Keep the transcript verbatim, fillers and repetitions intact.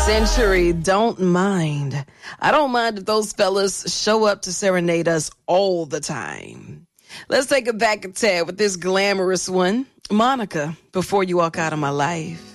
Century, don't mind. I don't mind if those fellas show up to serenade us all the time. Let's take it back a tad with this glamorous one. Monica, Before You Walk Out of My Life.